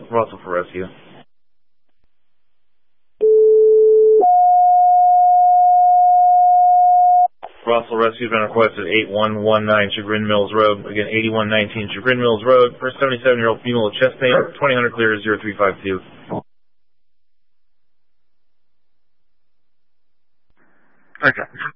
Russell for rescue. Russell rescue has been requested 8119 Chagrin Mills Road. Again, 8119 Chagrin Mills Road. For a 77-year-old female with chest pain. 2000 clear 0352. Okay.